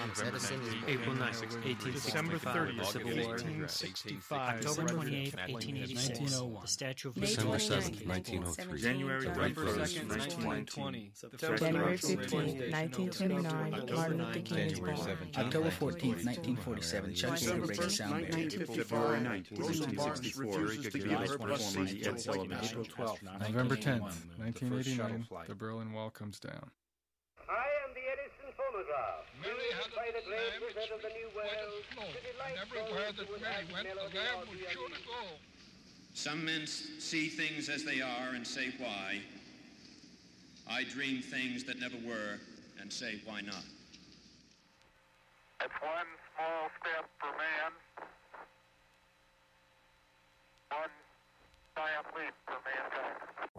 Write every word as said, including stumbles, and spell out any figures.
Thomas Edison. April ninth, eighteen December sixty-five, thirtieth, the Civil War. eighteen sixty-five. October twenty-eighth, eighteen eighty-six, nineteen oh one. the Statue of May Liberty. December twenty-ninth, seventh, nineteen oh three. January November second, nineteen nineteen twenty. twenty. January fifteenth, nineteen twenty-nine, Martin Luther King is born. October fourteenth, nineteen forty-seven, Chuck Yeager breaks a sound barrier. February ninth, eighteen sixty-four, April twelfth, November tenth, nineteen eighty-nine, the Berlin Wall comes down. I am the Edison phonograph. Mary had a little lamb which of the new world. and everywhere that Mary went, the lamb was sure to go. Some men see things as they are and say why. I dream things that never were and say why not. It's one small step for man, one giant leap